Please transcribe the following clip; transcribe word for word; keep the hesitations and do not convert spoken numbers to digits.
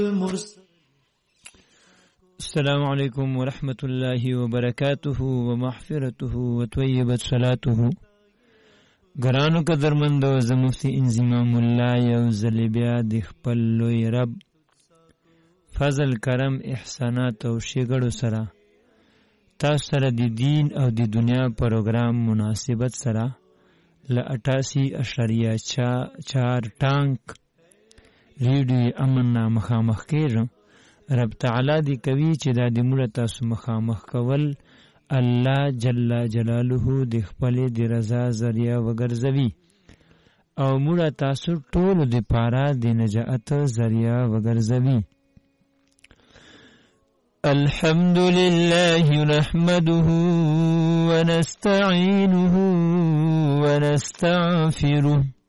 السلام علیکم ورحمۃ اللہ وبرکاتہ ومغفرته وطیبت صلاته. ګرانو قدرمندو، زه مفتي انضمام الله یو ځل بیا د خپل لوی رب فضل کرم احسانات او ښېګړو سره تاسو سره د دین او د دنیا پروګرام مناسبت سره له اٹاسی اشاریه چار ټانک ریډیو امن نه مخامخ کېږم. رب تعالی دی کوي چې دا د موږ تاسو مخامخ کول الله جل جلاله د خپل د رضا ذریعہ وګرځوي او موږ تاسو ټول د پاره د نجات ذریعہ وګرځوي. الحمد لله نحمده ونستعينه ونستغفره